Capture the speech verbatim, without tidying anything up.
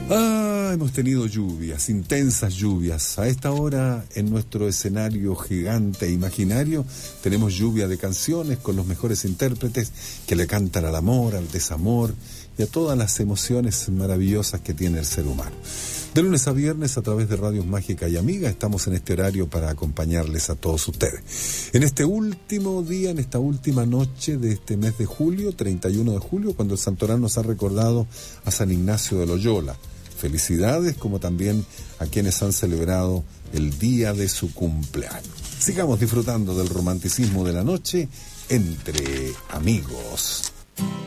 Ah, hemos tenido lluvias, intensas lluvias. A esta hora, en nuestro escenario gigante e imaginario, tenemos lluvia de canciones con los mejores intérpretes que le cantan al amor, al desamor y a todas las emociones maravillosas que tiene el ser humano. De lunes a viernes, a través de Radios Mágica y Amiga, estamos en este horario para acompañarles a todos ustedes. En este último día, en esta última noche de este mes de julio, treinta y uno de julio, cuando el santoral nos ha recordado a San Ignacio de Loyola. Felicidades, como también a quienes han celebrado el día de su cumpleaños. Sigamos disfrutando del romanticismo de la noche entre amigos.